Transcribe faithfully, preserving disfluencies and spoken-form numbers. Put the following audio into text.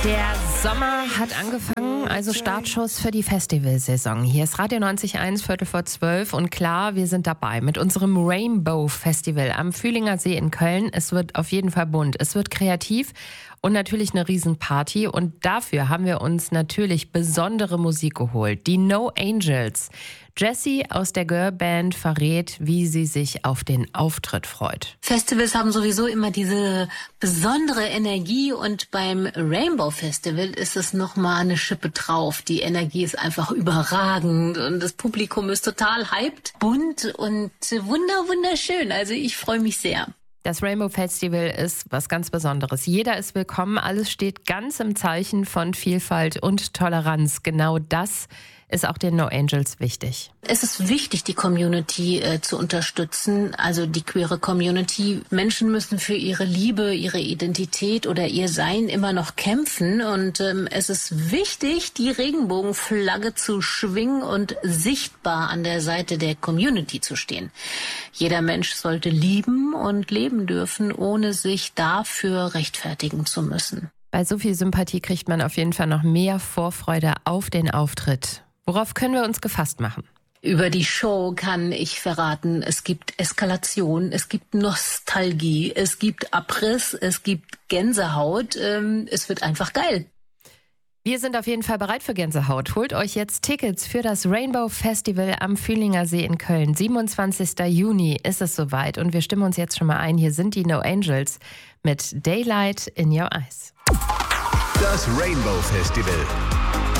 Der Sommer hat angefangen, also Startschuss für die Festivalsaison. Hier ist Radio neunzig Komma eins, Viertel vor zwölf und klar, wir sind dabei mit unserem Rainbow Festival am Fühlinger See in Köln. Es wird auf jeden Fall bunt, es wird kreativ und natürlich eine Riesenparty. Und dafür haben wir uns natürlich besondere Musik geholt. Die No Angels. Jessie aus der Girlband verrät, wie sie sich auf den Auftritt freut. Festivals haben sowieso immer diese besondere Energie und beim Rainbow Festival ist es nochmal eine Schippe drauf. Die Energie ist einfach überragend und das Publikum ist total hyped, bunt und wunder wunderschön. Also ich freue mich sehr. Das Rainbow Festival ist was ganz Besonderes. Jeder ist willkommen. Alles steht ganz im Zeichen von Vielfalt und Toleranz. Genau das ist auch den No Angels wichtig. Es ist wichtig, die Community äh, zu unterstützen, also die queere Community. Menschen müssen für ihre Liebe, ihre Identität oder ihr Sein immer noch kämpfen. Und ähm, es ist wichtig, die Regenbogenflagge zu schwingen und sichtbar an der Seite der Community zu stehen. Jeder Mensch sollte lieben und leben dürfen, ohne sich dafür rechtfertigen zu müssen. Bei so viel Sympathie kriegt man auf jeden Fall noch mehr Vorfreude auf den Auftritt. Worauf können wir uns gefasst machen? Über die Show kann ich verraten, es gibt Eskalation, es gibt Nostalgie, es gibt Abriss, es gibt Gänsehaut. Ähm, es wird einfach geil. Wir sind auf jeden Fall bereit für Gänsehaut. Holt euch jetzt Tickets für das Rainbow Festival am Fühlinger See in Köln. siebenundzwanzigsten Juni ist es soweit und wir stimmen uns jetzt schon mal ein. Hier sind die No Angels mit Daylight in Your Eyes. Das Rainbow Festival.